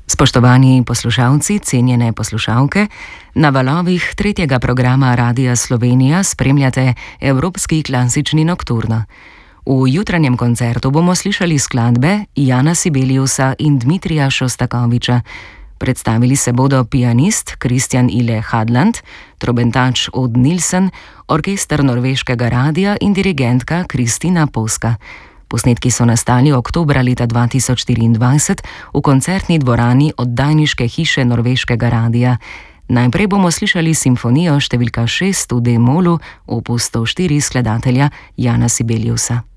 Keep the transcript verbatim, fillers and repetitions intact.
Spoštovani poslušalci, cenjene poslušalke, na valovih tretjega programa Radia Slovenija spremljate Evropski klasični nokturno. V jutranjem koncertu bomo slišali skladbe Jana Sibeliusa in Dmitrija Šostakoviča. Predstavili se bodo pianist Kristjan Ile Hadland, trobentač Odd Nilsen, orkester Norveškega radia in dirigentka Kristina Poska. Posnetki so nastali oktobra leta dva tisoč štiriindvajset v koncertni dvorani oddajniške hiše Norveškega radia. Najprej bomo slišali simfonijo številka šest v D-molu, opus sto štiri skladatelja Jana Sibeliusa.